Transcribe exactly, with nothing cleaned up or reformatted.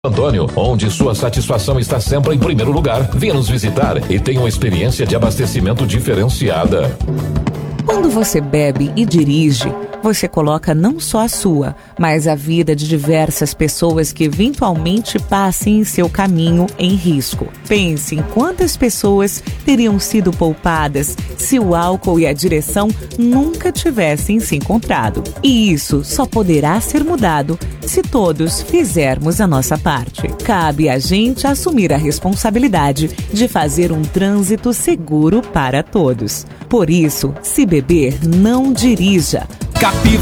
Antônio, onde sua satisfação está sempre em primeiro lugar. Venha nos visitar e tenha uma experiência de abastecimento diferenciada. Quando você bebe e dirige, você coloca não só a sua, mas a vida de diversas pessoas que eventualmente passem em seu caminho em risco. Pense em quantas pessoas teriam sido poupadas se o álcool e a direção nunca tivessem se encontrado. E isso só poderá ser mudado se todos fizermos a nossa parte. Cabe a gente assumir a responsabilidade de fazer um trânsito seguro para todos. Por isso, se beber, não dirija. Capiva